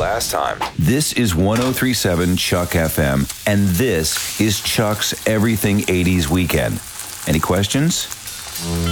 last time. This is 1037 Chuck FM, and this is Chuck's Everything 80s Weekend. Any questions?